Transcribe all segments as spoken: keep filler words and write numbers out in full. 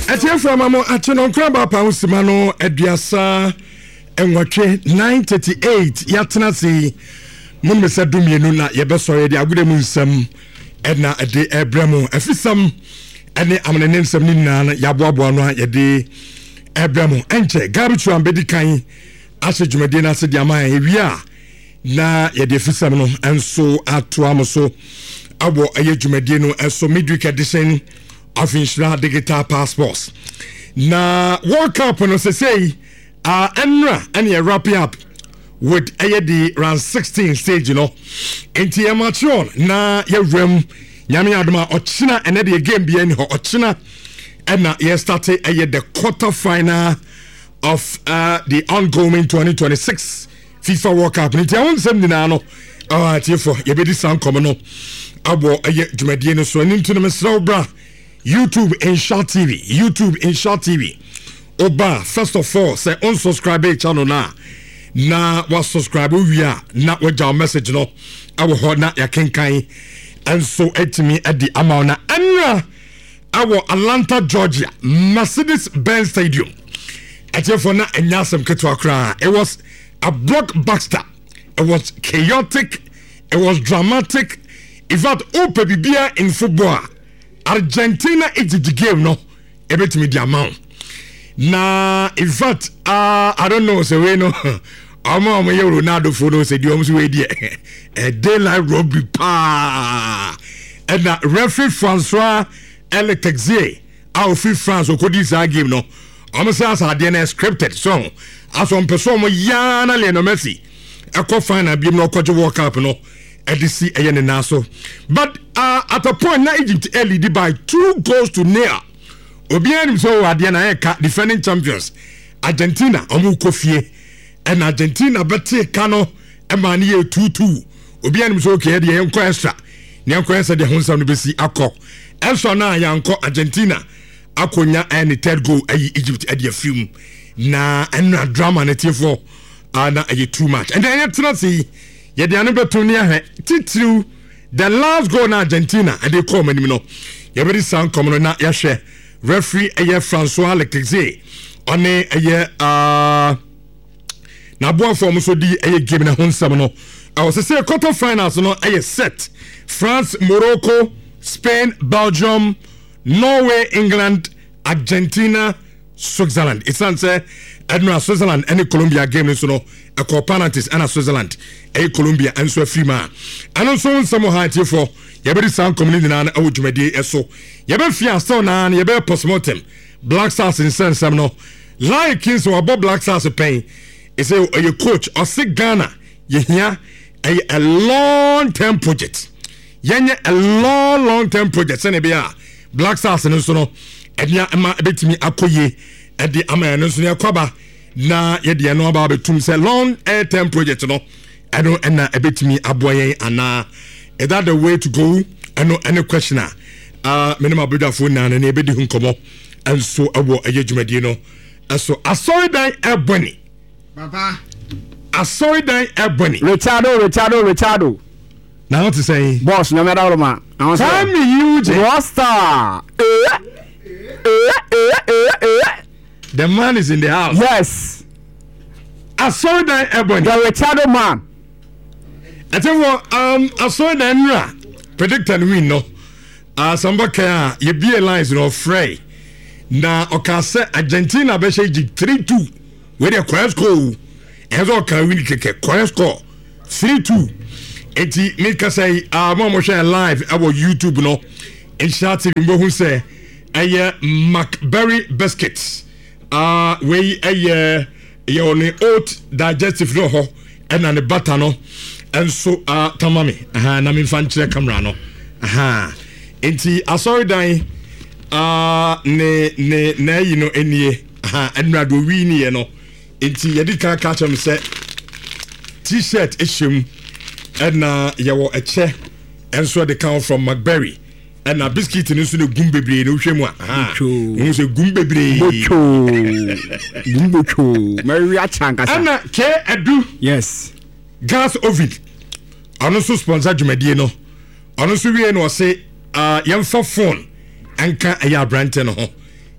Ati from amo ati no kraba pa usima no aduasa enwatwe nine thirty-eight yatena si mun me sadum yenu na yebeso ye de agude mu nsam ena de ebremu afisam ene amene nsam ni na yaboabo no ye de ebremu enche gabitu ambedi kan ase dwumade na ase de aman ewia na ye de afisam no enso ato amoso abo aye dwumade no enso midweek edition of Inshra Digital Passports. Na World Cup no se say uh enra and you wrap up with a the round sixteen stage, you know. Enti amateur na ye rem nyame adoma ochina and the game be any ochina and na ye started a the quarter final of uh the ongoing twenty twenty-six FIFA World Cup. Enti awon sem dina no ah tiefo ye be di san come no abo aye dwumadie no so nintu no mesra bra YouTube Inshra T V, YouTube Inshra T V. Oba, first of all, say unsubscribe channel na. Na was subscribe we are na we your message no. Our hold na ya kenkai. And so et me at the amount na anra our Atlanta, Georgia, Mercedes-Benz Stadium. At your phone na enyasem ketwa kra. It was a blockbuster. It was chaotic. It was dramatic. In fact, ope bibia in football. Argentina is the game no ebet me the amount na in fact uh, I don't know say we no ama ama Ronaldo for no say the omo we there a daylight rugby pa and na referee François Electexier out of France o kodi sa game no omo say as ade na scripted so as on person mo yana Lionel Messi e ko final bi no ko World Cup no edisi eyene naso but uh, at a point na Egypt lead by two goals to nil obian so ade na eka defending champions Argentina omu kofie and Argentina bete kano e ma ne two two obian so okay de enko extra ne enko extra de honsam no besi akọ extra na yanko Argentina akonya any third goal ayi Egypt e de film na enra drama na tifo ana ayi too much and then you see ye de anbeto ni ahe titru the last goal na Argentina and they come anim no ye be sound come no na ye hwe referee eye François Leclerc one eye ah na bo form so di eye game na honsam no I was say quarter finals no eye set France, Morocco, Spain, Belgium, Norway, England, Argentina, Switzerland. It's answer Admiral Switzerland and Colombia game so no a co penalties and Switzerland a Colombia and so free man and also some high for you better sound community na awu dwumade eso you better fear so na you better postmortem Black Stars in sense no like kings so about Black Stars pain is a your coach or sick Ghana you hear a, a long term project yenye a long long term project say be a Black Stars no so no enya ma betimi akoye e de ama no so ne kwaba na ye de no ba betum say long term project no eno na ebetimi aboyen ana is that the way to go eno any questioner uh minimum abudafo na na ebedi hu nkomo enso awo ayedwumadi no enso asori dan eboni papa asori dan eboni Richardo Richardo Richardo na what to say boss no matter what man tell me you Rasta eh eh eh eh the man is in the house yes asori dan eboni the Richardo man I tell you what, um, I saw the Enra predict and win no. Uh, somebody can you be alliance no fray. Na okase Argentina be say three two. Where the quiet score. Ezo can win keke quiet score three two. Eti make say uh mo share live our YouTube no. Inshra T V who say aye McBerry biscuits. Uh we aye you only oat digestive no ho and the butter no. And so uh tamami aha na me fan kire camera no aha enti asori dan uh ne ne na yi no enie aha enrado wi ni ye no enti yedi kan ka chem se t-shirt ehim na ye wo eche enso de come from McBerry and na biscuit ni so ne gumbebre no hwemu aha no so gumbebre bocho gumbocho mary achanga ana ke edu yes gas oven ano so sponsor dwumadie no ano so wie no say uh yemfa phone anka eya brante no ho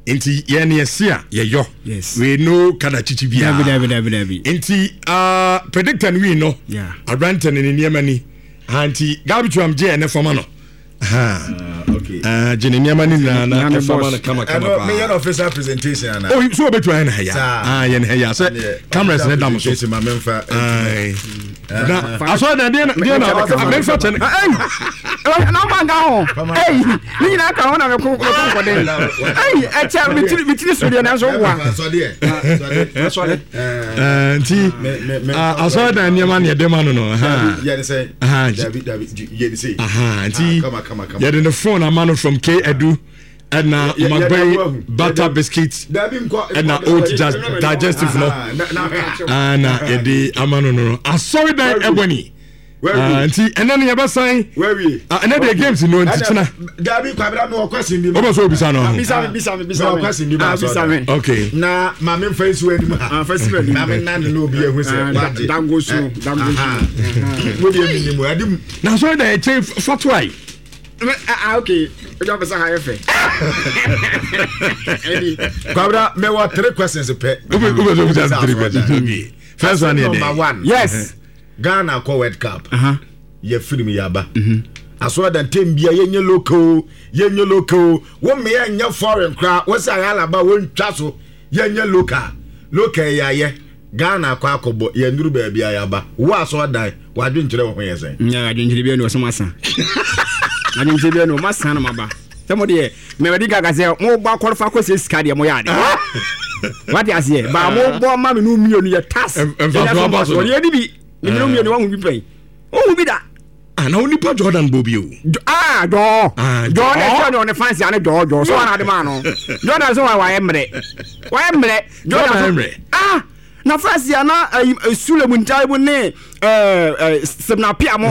Inti yɛn yɛsi a yɛyɔ. Yes. We know kada chichi bia. Dabi dabi dabi dabi. Inti uh, predictor we know. Yeah. Abrante ni niyama ni. Anti gabi chuam je ne forma no. Ha. Okay. Ah, jeni niyama ni na na e forma na kama kama pa. pa. Me yan official presentation ana. Oh, so obetu an ha ya. Ah, yen ha ya. So cameras ne dam so. Ma memfa. Ai. Na aso na dia na dia na memfa chen. Ai. Na manga ho. Ei, ni na ka ho na me ko ko ko den. Ai, e cha mi tiri mi tiri so dia na so wa. So dia. So dia. Eh, nti aso na niyama ne de ma no no. Ha. Yeah, say. Ah, David David yeah, say. aha, nti Come on, come on, come on. yeah, the phone a man from K Edu and na Magbai butter biscuits and na oat just digestive no. Ah na yedi amano no. I saw that ebony. Ah, nti and then you be saying where we? Ah, and then the games no nti na. David kwabra no question bi. Obo so bisa no. Bisa me bisa me bisa me. Question bi Ah, bisa me. Okay. Na ma me fa nsu anim ha. Ah, first of all. Na me na no obi ehu se. Dango so, dango so. Wo bi emi mu adim. Na so that change fatwai. Ah, okay. Ojo pesa ha efe. Edi. Kwabra me wa three questions pe. Obo obo so bisa three questions. First one here. Number one. Yes. Ghana ko World Cup. Uh-huh. Ye film yaba. Mhm. Aso da tem bia yenye local, yenye local. Wo me yenye foreign crowd. Wo say alaba won twa so yenye local. Local ya ye. Ghana ko akobo ye nduru ba bia yaba. Wo aso dan, wa dwenkyere wo ho yesen. Nya adwenkyere bia no so masa. Adwenkyere bia no masa na maba. Temo de me wedi gaga se mo gba kwalfa ko se sika de mo ya de. What you say? Ba mo bo ma me no mienu ye tas. Wo ye di bi. Me no mienu wa hu bi pai. O hu bi da. Ah, na onipa Jordan Bobio. Ah, do. Jordan no ne fancy ane do do. So na de ma no. Jordan so wa emre. Wa emre. Jordan emre. Ah, na fancy ana Sule Muntaibu ne eh Sebna Piamo.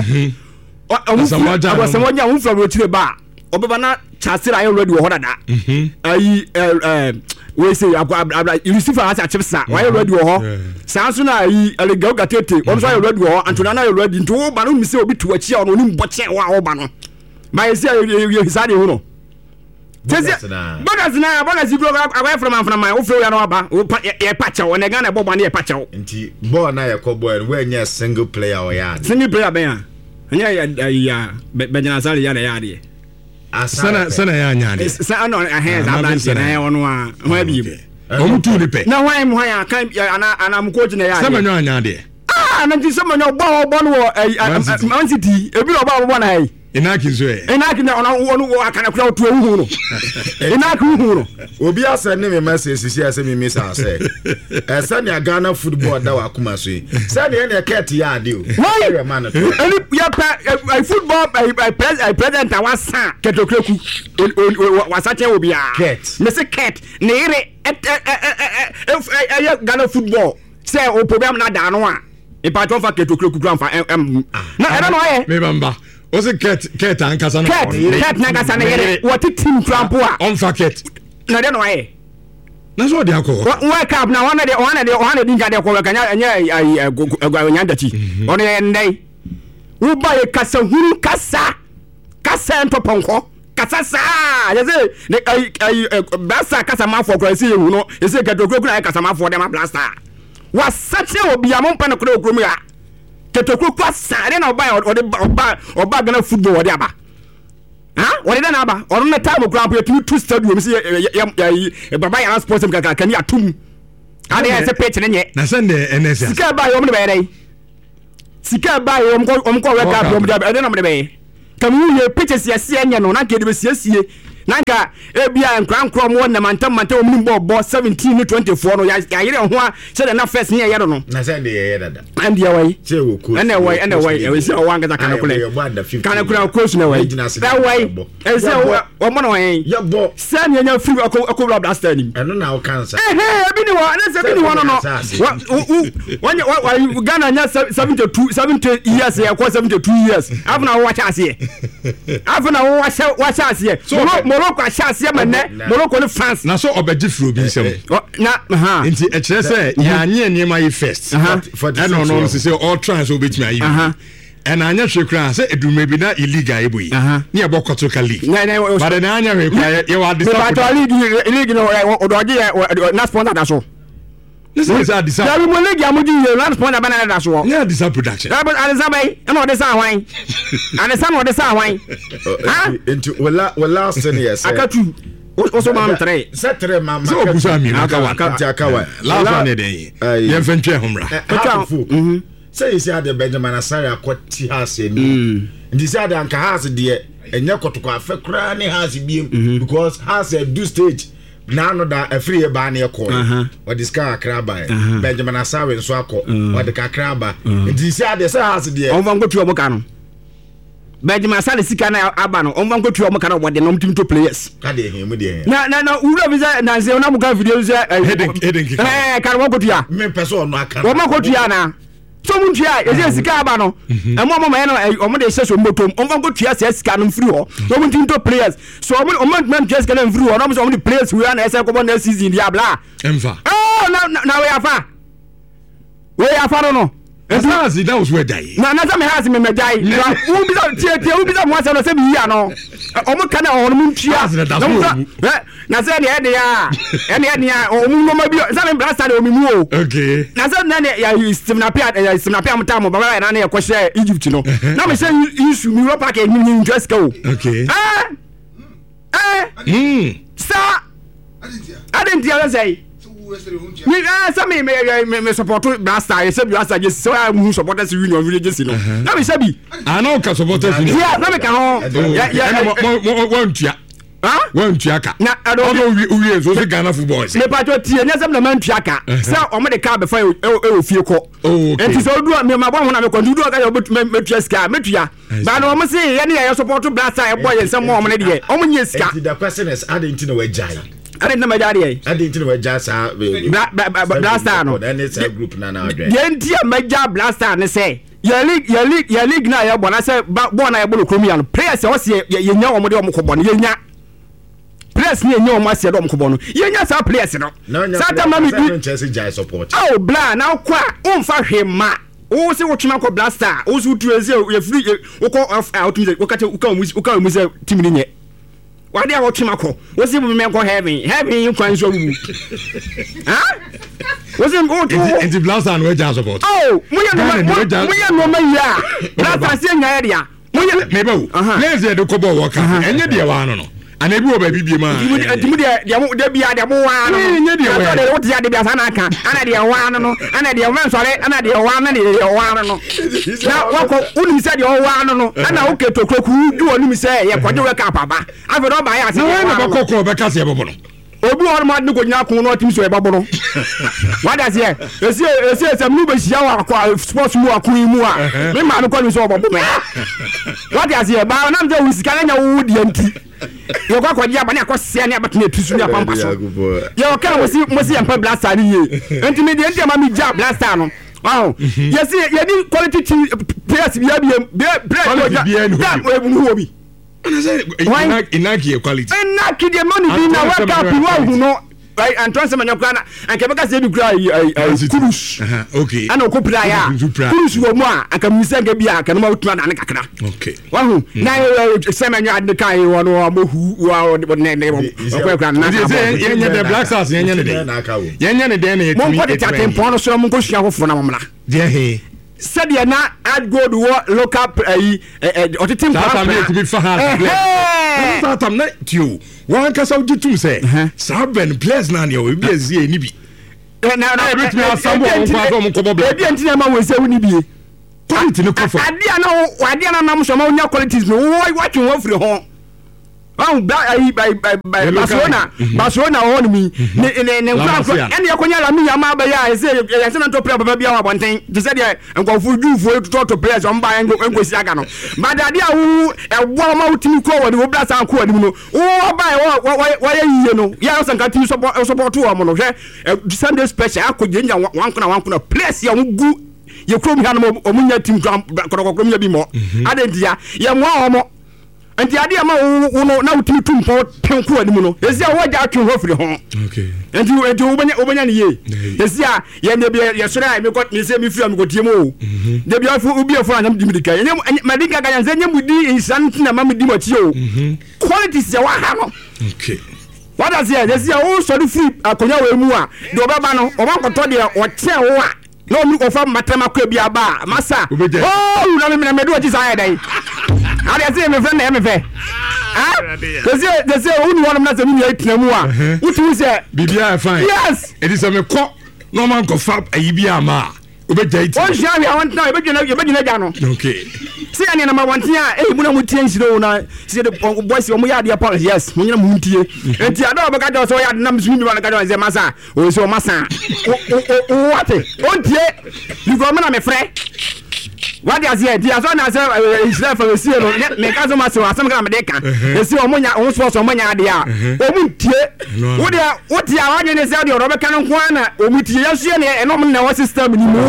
Awu samoja hu from Rotire ba. Obeba na chasira ayo ready wo ho dada. Ayi eh we say Lucifer has a chipsa. Why ready wo ho? Sanso na ayi Elegau Gatete. On so ready wo ho. Antonana you ready nto ba no mi say obi tu achi a no ni mboche wa ho ba no. Ma say you hisade ho no. Tese bogas na bogas bro away from from my ofro ya no aba. E pacha wo na Ghana bobo na e pacha wo. Nti ball na ye kobo we nya single player o ya. Single player ben ya. Anya ya Benjamin Sali ya na ya de. Sana sana ya nyade. Sana no ahen za na ya ono a ho abi. Omu tu ni pe. Na why mo ya kan ana ana mo coach na ya. Sama nyo nyade. Ah, na ti sama nyo bo bo no Man City. Ebi no bo bo na ai. Inaki nso e. Inaki na ona ono akana kura otu ehu no. Inaki hu no. Obi asa ne me message sisi asa me me sa say. Eh sani Ghana football da wa kuma so yi. Sani e na ket ya ade o. Why man? Any ya pa football I president wa san ketokreku wa sa chen obi a. Ket. Me say ket na ire eh Ghana football. Say o program na da no a. Ipa ton fa ketokreku kura fa em. Na e no ye. Me bamba. O se ket ket ankasa na. Ket ket na kasa na yere. What team trampo a. On fa ket. Na de no ye. Na so de akọ. Wake up na one de one de one de nja de ko kanya anya ai agwanya ndachi. Ono ye ndai. Wo ba ye kasa huru kasa. Kasa ntoponko. Kasa sa. Ye say ne ai ai blasta kasa ma for kwasi ye hu no. Ye say ketokro na kasa ma for dem blasta. Wa sache obi amompa na kro okrom ya. Ketokro kwa sa de na oba oba oba Ghana football ode aba. Ah, what did I know? On the time of Grand Prix, two stadiums, Baba Yana Sports and Kakani Atum. And there's a pitch in it. Na send the N S S. Sika by Omni Bay. Sika by Omco Omco Record from the Adam Bay. Come you pitches yes, and no, not get with yes, Nanka, Ebia and Crown Crom one, the Mantam Manto Mumbo boss seventeen to twenty-four. I don't want said enough first near Yadono. Na send the and the away. And the way, and the way, it was a one that can play. Can I put close in a way? That way, as a woman way. Your boy, send your free a couple of last time. And now cancer. Hey, I've been one, that's everyone on what when you Ghana seventy-two, seventy years, I was seventy-two years. I've now watched us here. I've now watched us here. So, Morocco ashase mane Morocco ne France na so obeji fro bi nsem na ha nti e kire se ya anye niema yi first for no no se all trans obetimi ayi and anya hwe kra say edume bi na illegal ebo yi na e bokoto ka league but na anya hwe kra ye wa decide but league league no odoje na sponsor da so listen is a decide na we league amuji ye na sponsor ba na da so na decide production but alisa bai na o de sa hwan alisa na o de sa hwan ha into wala wala sen yes akatu oso ma mtre setre ma ma so obusa mi aka aka aka wa last one dey ye mfentwe homra mhm say you say the Benjamin Asare akwati house ni ndi say the anka house de enye kotoko afa kra ne house biem because house do stage na no da afri e ba na e call o diska akra ba Benjamin Asare nso akọ o de kakra ba ndi say the say house de on van go tu omoka no Benjamin Asare sika na aba no on van go tu omoka no de no team to players ka de he mu de na na na ura bi say na say na mu ka video say heading heading eh kan wo go tu ya me person no aka wo ma go tu ya na so muntua ye sika aba no emo mo ma no omo de hyeso motom omfa go tua se sika no free ho so mun tinto players so omo omo man just can free ho no so omo the players we na ese ko na season dia bla emfa oh na na we afa we afa no no esa si that was where die na na za me has me me die u bi za tie tie u bi za mo ase no se bi ya no omo kana o no muntua na se ne e de ya e ne e ne ya omo no ma bi za me brasa de omi mu o okay na se na ne ya Stephen Apia ya Stephen Apia mta mo baba na na ye kwhye Egypt no na me se issue mi Europa ka ni ni dress ka o okay eh eh mm sa adentia adentia say me ah say me me me support Blaster ye say Blaster je so I mu supporters union we je no na me say bi ah no ka supporters union yeah na me ka ho ya ya won tua ah won tua ka na ado uwie so se Ghana football me pa to tie nya say na man tua ka say o me de ka be fa e o fie ko enti so du me ma bo ho na me ko du ka ya betu me tua ska me tua ba no mo say ye ne ya support Blaster e boy ye say mo mo ne de o mo nye ska the person is adding no we jai I didn't know my daddy. I didn't know just uh Blaster no. Then it's a group na na. Yenti a major Blaster ne say. Your league your league your league na ya bona say born na ya bolo kromian. Players e wose ye nya omo de omo ko bono ye nya. Players ne nya omo ase de omo ko bono. Ye nya sa players no. Sata mami bi Chelsea jai support. Oh bla na kwa umfa hwema. O se wo twena ko Blaster. O se wo tueze ye free wo ko off out me wo ka wo ka wo ka mu se team ni nye. Why they watch Mako? What's it me go heaven? Heaven you can show you. Huh? What's it go to? And the Blaster and we just support. Oh, we are no we are no me ya. Blaster say na area. We mebo. Let's say the kobo worker. Enye de wa no no. And ebi o ba bibie ma. Timu de de de bia de mo wa no. Enye de wa. De what ya de bia sana ka. Ana de wa no no. Ana de man sore, ana de wa na de wa no. Na wako uni say de wa no no. Ana o keto kroku du oni mi say ye kwaje we ka papa. Afi do ba ya say. Na we na ba kokko be ka say bobo no. Obi won ma de ko nya kun no tim so e babo no. What does here? Esi esi esi mu be hia wa kwa sports mu akun mu a. Me ma no ko ni so babo me. What does here? Ba na mje wisika na nya wo di anti. Yo kwa kwa dia ba na akose na abatena tusu na pampa so. Yo ka mo si mo si ampa Blaster ni ye. Enti me de enti ma mi ja Blaster no. Wow. Yes, ye di quality team players bi abi quality bi en ho bi. Inaki equality. Inaki the money be na work up you know. Right and transfer man yakana and kebeka say bi kura kurus. Okay. Ana ko pra ya. Kurus wo mu a aka musenga bi a kana ma utuma na kakra. Okay. Wahu na say man ade kai wo no mohu wa ne ne ko kura na. Ye nye the Black Stars ye nye ne de. Ye nye ne de na etimi. Mon ko de tatempo no so mon ko hia hofo na mamla. De he. Said ya na add gold wo local eh eh otetim kwa fa me to fa ha sa tam na tio wan ka sa ujitum se sa ben players na ne o bi azie ni bi na na e bit me asambo o fa so mo ko bobla e bi antina ma we se woni bi quality no ko for adia na adia na nam so ma onya qualities no wo watching wo free ho oh by by by Barcelona Barcelona on me ne ne ne kwa ene yakonya la mi ya ma ba ya e say ya se na to player baba bia wa bonten to say dey enkofu jufu to to players on ba enkosi aga no but ade a wo e wo ma utimi ko woni wo blasa anko woni no wo ba wa ya yiye no ya so nka timi support support wo mo no hwe Sunday special akogenya wanko na wanko na place ya gu ye krom ha no omunya team krom krom ya bi mo ade dia ye mo omo nti ade ama wo no na wotumi tumpo penko anim no esi a wo gya atwe ho firi ho okay nti nti wo benya wo benya ne ye esi a ye ne bia ye sora me got me se me fia me got yemo o de bia fu obi afo anyam dimidika ye madika ga yanze nyam di insan na mam di mati o quality se wa ha no okay what does here esi a wo so di free akonya we mu a de obeba no obankoto de o che wo a no mi ko fa matema kwa bia ba masa oh na me na me do ji sa ya dai how dey say me friend na me fe ah they say they say who want na say me ya tinamu a wutu say bibia fine yes it is a me ko no man ko fa ayi bia ma obeja it o sha we want na obeja na obeja na ja no okay see any number one thing eh mu na mu tie nsiro na see the boys o mu ya dia polish yes mu nyina mu tie enti ada obeka do so ya na msumi ba na ka do say masa o so masa o what o tie you go me na me frɛ what is here dia so na say Israel for see no me ka so masa asem ka me de ka esi o munya o so so munya ade a o mu tie wo dia wo tie a wanye ne say de o beka no kwa na o mu tie yaso ne eno na wo system ni mu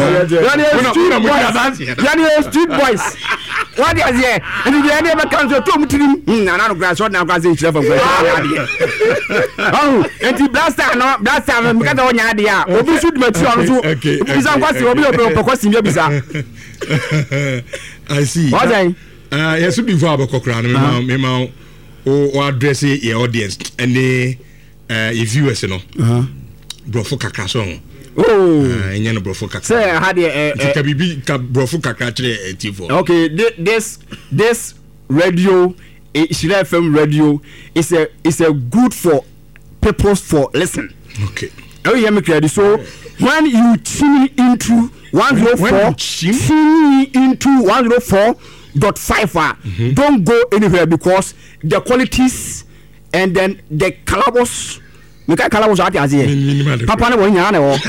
ya ne street boys what is here and the ade beka so to mu tirim na na no grass na kwa say Israel for ade oh enti blaster no blaster me ka do nya ade a obi su di mati on so bisa kwa se obi obi kwa si me bisa I see. What's that? Uh, yes, before I go around, me me ma o address your audience and the uh, your viewers, you know. Uh-huh. Brofo kakra so. Oh. Enya no brofo kakra. Say how the ka bibi ka brofo kakra tire T four. Okay, this this radio Israel F M radio is a is a good for purpose for listen. Okay. Oh, you hear me clearly. So when you tune into one oh four, tune into one oh four point five, mm-hmm. Don't go anywhere because the qualities and then the calabos. Mika calabos out here. Papa no one.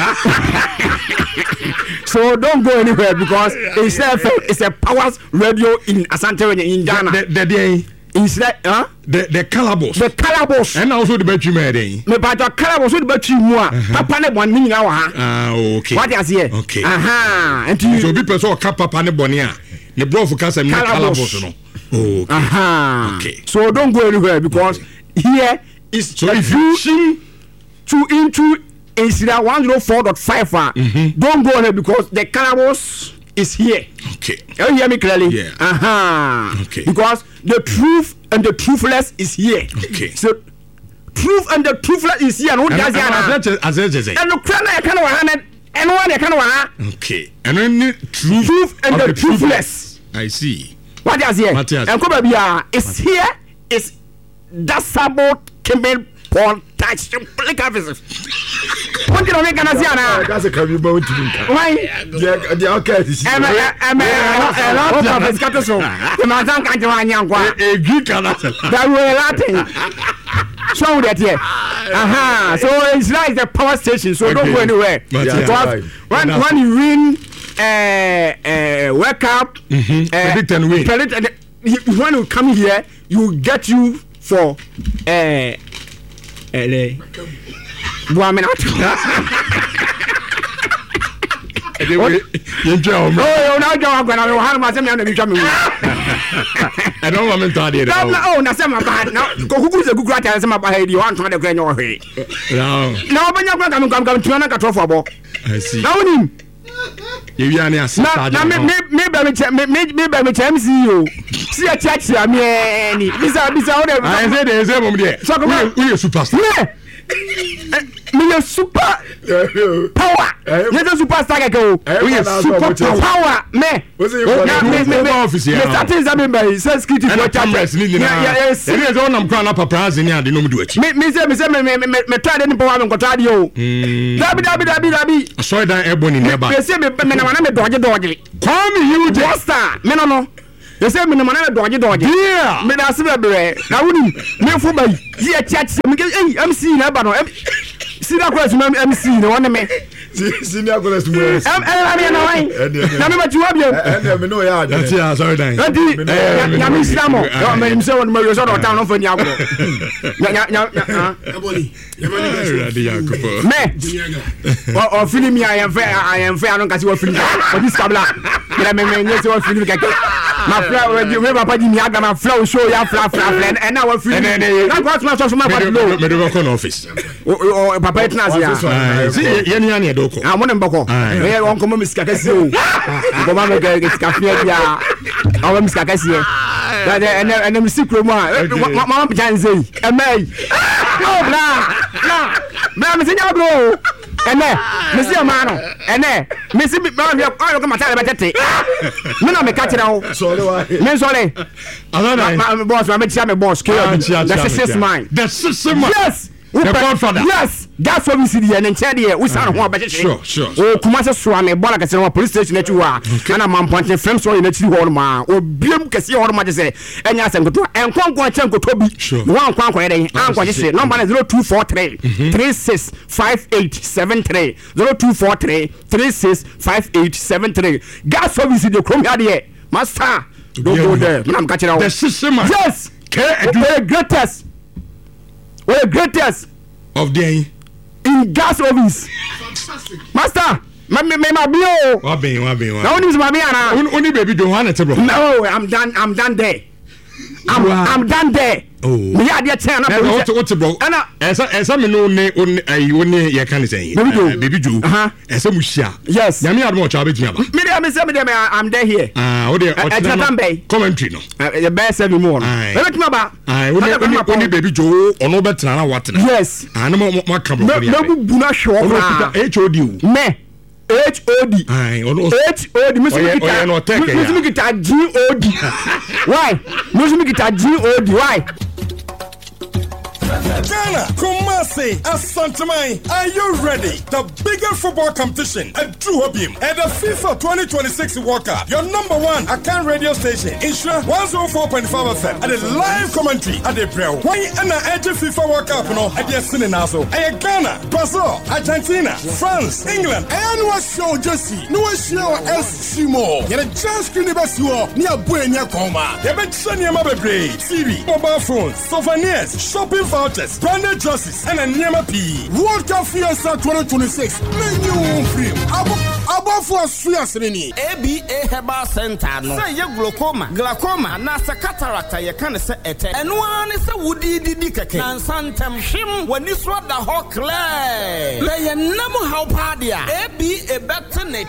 So don't go anywhere because it's a it's a powers radio in Asante in Ghana. The, the, the, Is that huh? The the calabos. The calabos. And also the battery made. Me but the calabos with the battery more. Papa ne bon ni na wa ha. Ah okay. What is here? Okay. Aha. And you so be person ka papa ne bon ya. Ne bro for ka say me calabos no. Oh okay. Aha. Okay. So don't go anywhere because okay. Here is so if you tune to into Israel one oh four point five, mm-hmm. Don't go anywhere because the calabos is here. Okay. You hear me clearly? Yeah. Uh-huh. Okay. Because the truth and the truthless is here. Okay. So truth and the truthless is here. No, that's it. As I say. And the crown I can't want and one I can't want. Okay. And then truth, truth and the, the truthless. I see. What is here? Matthias. And come here. It's here. It's that sabot Kimbel Paul touch like officers. What do you make an Asiana? That's a career boat. Why? Yeah, okay. I'm a lot of his catastrophe. The Mazan can't do a Greek that were Latin. Show that here. Aha. So it's like the power station, so don't go anywhere. Because when when you win, uh, wake up, predict and win. When you come here, you get you for uh L A. Buamen out. You know, oh, now you're going to have my seminar. I don't want to tell you. Oh, now some bad. Now, who's a good writer? Some about you want to the grain away. No, no, but you're going to come to another trophy. I see. Now, him. You are a maybe maybe M C U. See a church, I mean, Bisa Bisa. I said there's a moment there. So, we are superstar. Me a super power. You're a superstar. Go. We are super power. Me. What's it? Me me office here. That is I mean by says security for cameras. Yes. There is one I'm crying up a prize in here. They know me do it. Me me say me say me me me try any power and control you. Dabi dabi dabi dabi. Sorry that ebony never. Me say me me na wana me dodge dodge. Call me you master. Me no no. You say me na wana me dodge dodge. Yeah. Me da se bebre. Na wuni me fo bay. Ye chat me eh M C na ba no. Senior class M C no one me. Senior class mo. Em em na why? Na me ba tu abia. Eh me no ya. That's ya sorry dan. Na me Islamo. No me me say one me so no town no for ni agbo. Ya ya ya. Ebony. Ready Yakupo. Me. O film ya I am fair I am fair no kasi wo film. O dis kabla. Me me me say wo film keke. ma fla we we papa ji mi aga ma fla o show ya fla fla fla and na wa free na cross ma so ma pa no me do go office o papa it na ya si ye ni ani do ko ah mo ne mbako e won ko ma miska kasi o ko ma me ga miska fia dia awa miska kasi e and and me sikro mu a ma ma janze e mai oh bla bla bla me sinya bro ene me si ama no ene me si me ma ko ma tare betete me na me ka kire ho sorry wa me sorry Alana boss ma me chia me boss ke the six man the six man yes the godfather yes gas service di ene nche de we san ho abete sure sure o kuma se so ame bola kase no police station achi wa ana mamponte frame so ina chi ho ma o biem kase ho ma je se enya asenkoto enkonkon che nkoto bi wan kwan kwan de ankwa je se number zero two four three three six five eight seven three zero two four three three six five eight seven three gas service de krom ya de master do go there me am ka kire ho the system yes the greatest the greatest of the in gas office master me me me ma bi o wa ben wa ben wa na oni ma bi ana oni baby do one table no I'm done I'm done there I'm wow. I'm done there oh me ya de chen na what what bro ana esa esa me no ne ayi oni ye kan say baby do esa mu hia yes nyame admo cha be tia ba me dey me say me dey I'm there here ah o dey commentary no the best seven more me bet me ba ah oni oni baby jo ono betena na watena yes ah no ma kam bro me bu bu na show na H O D me H O D ai ono H O D musu kita musu kita G O D why musu kita G O D why Ghana, Kumasi, Asantamai, are you ready? The biggest football competition at Duhobim and the FIFA twenty twenty-six World Cup. Your number one Akan radio station, Insure one oh four point five F M, and a live commentary at the Brel. Why and the edge FIFA World Cup no at the Sininazo? And Ghana, Brazil, Argentina, France, England, and what show Jesse? No show S. Shimo. You're a chance to never see near Buena Coma. You've been sending your mother braid, T V, mobile phones, souvenirs, shopping vouchers, branded dresses, and a Nyama P. World Cup Fiesta twenty twenty-six. Menu free. Abo for Swiasini. A B A Herbal Center. No. Say you glaucoma, glaucoma, nasa cataract. You can't say it. And one is a woody didicake. And Santam Shim when you swat the hawk clay. Lay a number how padia. A B A better net.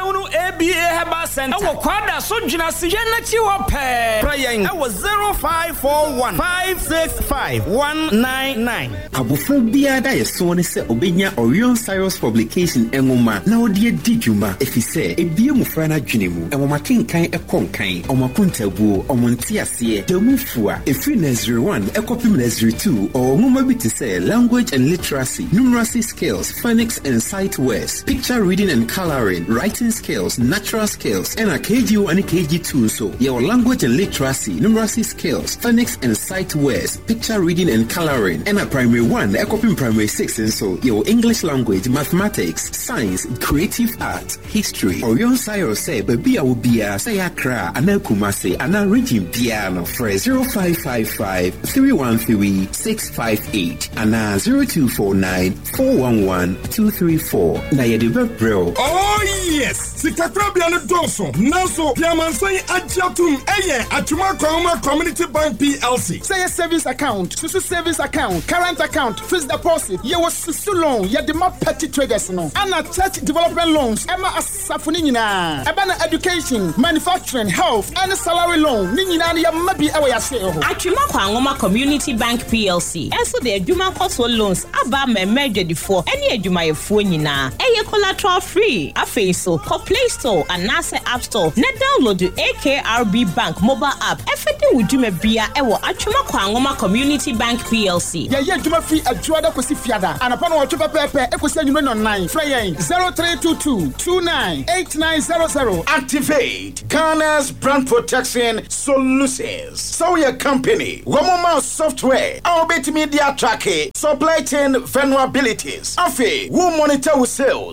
A B A Herbal Center. Our quadra Sujina Siena Chiwa Pay. Praying. I was zero five four one five six five one nine nine. Abufobia da yesone se obenya Orion Cyrus publication engoma na odie dijuma efise ebie mufra na dwenemu enwoma kenkan ekonkan omakuntabu omontiase demufua efri na zero one ekopim na zero two ongoma bi te say language and literacy, numeracy skills, phonics and sight words, picture reading and coloring, writing skills, natural skills, and a K G one and K G two so your language and literacy, numeracy skills, phonics and sight words, picture reading and coloring, and a primary one ekopim primary six and so your English language, mathematics, science, creative art, history. Orion Cyrus say baby I will be a say akra ana kumase ana region piano for zero five five five three one three six five eight ana zero two four nine four one one two three four na yedibe bro. Oh yes, Sikakrabia no doso. Naso Piamansan Ajatum Eye Atuma Kwama Community Bank P L C. Say a savings account, Susu savings account, current account, fixed deposit. Ye was Susu loan, ye the more petty traders no. Ana church development loans, Emma Asafuni nina. Ebana education, manufacturing, health, and salary loan. Nina ya mabi ewe ya share ho. Atuma Kwangoma Community Bank P L C. Enso the Aduma Coastal loans aba me meje di for any aduma ye fu nyina. Eye collateral free. Afi so ko Play Store and Nasa App Store. Na download the A K R B Bank mobile app. Everything we do me bia ewo Atuma Kwangoma Community Bank P L C. Yeah, yeah, Juma free a Juada Kosi Fiada. And upon what you prepare, Equus you know nine. Fraying zero three two two two nine eight nine zero zero. Activate Ghana's brand protection solutions. So your company, Womoma software, our bit media tracking, supply chain vulnerabilities. Afi, who monitor with sales.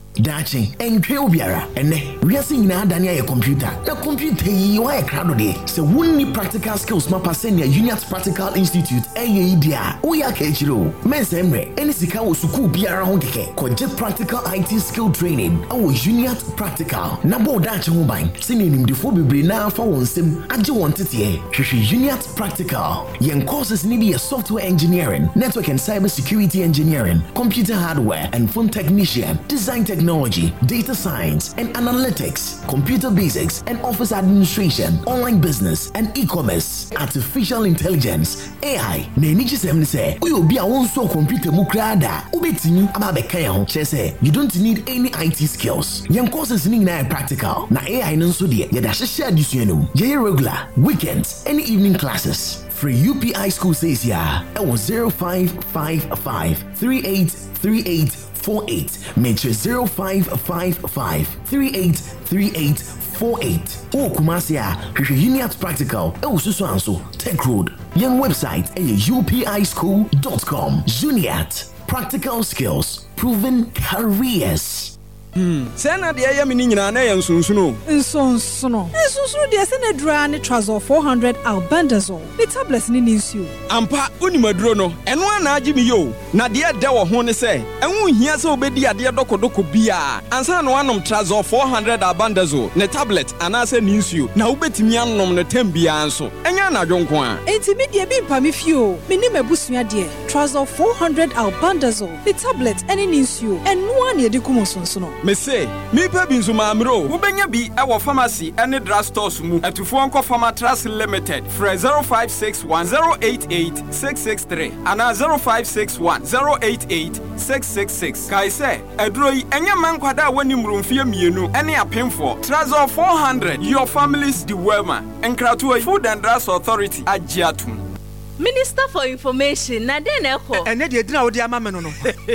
Dachi, and Kyobiara, and we are seeing now Dania computer. The computer, you are a crowd day. So, wouldn't practical skills, Mapa send your Uniat Practical Institute, A E D A, Oya Kechiro, Mensemre, and Sika Suku Biara Hondike, Koje Practical I T Skill Training, our Uniat Practical, Nabo Dachi Mobile, sending him the Fobi now for one sim, I do want it here. Uniat Practical, young courses need a software engineering, network and cyber security engineering, computer hardware and phone technician, design technology. Technology, data science and analytics, computer basics and office administration, online business and e-commerce, artificial intelligence, A I. Na eniji sem say, we be a one so computer mu krada. Ubetini ababeka ya ho say, you don't need any I T skills. Young courses ni na practical. Na A I no so de, ya da hye additional. Ye regular, weekends, any evening classes. Free U P I school says ya. It was zero five five five three eight three eight four eight. Mention zero five five five three eight three eight four eight. O Kumasia, Uniat Practical, Osusu Anso, Tech Road. Young website u p i school dot com. Uniat Practical Skills, Proven Careers. Hmm. Sena de ya mini nyina na yan sunsuno. Nsonsono. Nsunsuno de sena dra ne Trazol four hundred albendazole. The tablets ni ninsu. Ampa unimaduro no. Eno ana agi mi yo. Na de da wo ho ne se. Enwu hia se obedi ade dokodoko bia. Ansa na wanom Trazol four hundred albendazole. Ne tablet ana se ninsu. Na ubetimi anom ne tambia anso. Enya na dwonko a. Enti me de bi mpa me fio. Me ni mabusua de. Trazol four hundred albendazole. The tablet eni ninsu. Eno ana ye de kumosonsono. Me say, me pa binzu mamro. Ubenya bi e wo pharmacy ene drug stores mu. Atufo nko Pharmatras Limited. Fre zero five six one zero eight eight six six three. Ana zero five six one zero eight eight six six six. Kai say, edro yi enya mankwada wani mrumfie mienu ene apemfo. Trazol four hundred. Your family's the wema. Enkratu Food and Drugs Authority agiatum. Minister for Information na den eko ene de dina wo de amame no no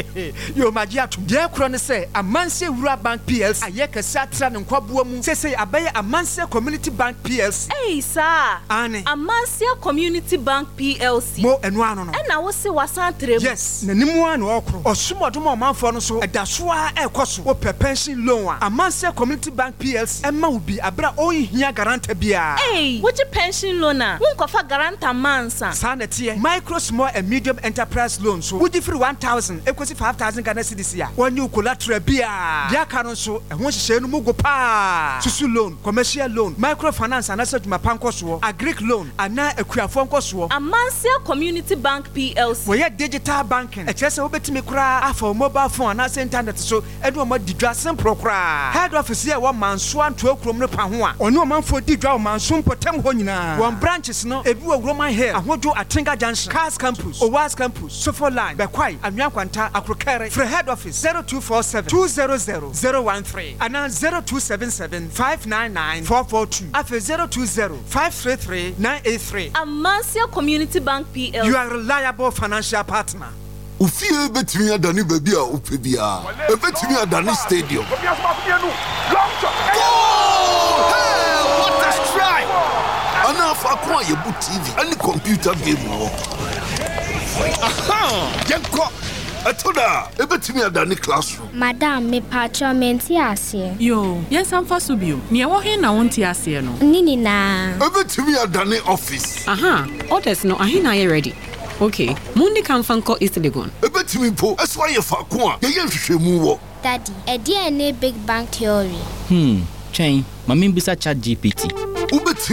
yo magia to de kro ne say Amanse Wura Bank P L C ayeka satra ne nkwaboa mu say say abaye Amanse Community Bank P L C eh sir ane Amanse Community Bank P L C mo eno ano no e na wo se wasantre yes na nimu an okro osumodom omanfo no so edaso a ekoso wo pension loan a Amanse Community Bank P L C e ma wo bi abra o hia guarantor bia eh wo ji pension loan a wo nkofa guarantor mansa micro, small and medium enterprise loans. So, would you free one thousand, equals five thousand Ghana cedis here. One new collateral beer. Their current so, and once you say no go pa. Susu loan, commercial loan, microfinance, and asset my pancos, a Greek loan, and now a queer phone cost. Amanse Community Bank P L C. We are digital banking. A chess over to me cry for mobile phone and internet. So, Edward more didrassin procra. Head office here one man swan twelve chrome pahua. Or no man for didraw man soon potem honina. One branches no, a blue Roman hair. I want to Tinga Junction, Cars Campus, Owas Campus, Sofo Line, Bekwai, Amyankwanta, Akrokere, for head office zero two four seven two zero zero zero one three, and now zero two seven seven five nine nine four four two, after zero two zero five three three nine eight three. Amanse Community Bank P L C. You are a reliable financial partner. Ufie betimi adani baby a upebia. Ebetimi adani stadium. Enough acquire your boot T V and the computer game war. Aha! Yanko! Atoda! Ebetimi adani classroom. Madam, me patcho menti ase. Yo, yes, I'm for Subio. Near walking na won't ase no. Nini na. Ebetimi adani office. Aha! Orders no, ahina ye ready. Okay, Mundi can fanko East Legon. Ebetimi po, that's why you fa kwa. Ye yen mu wo. Daddy, e D N A Big Bang Theory. Hmm, chain. Mami bisa chat G P T. Ubetimi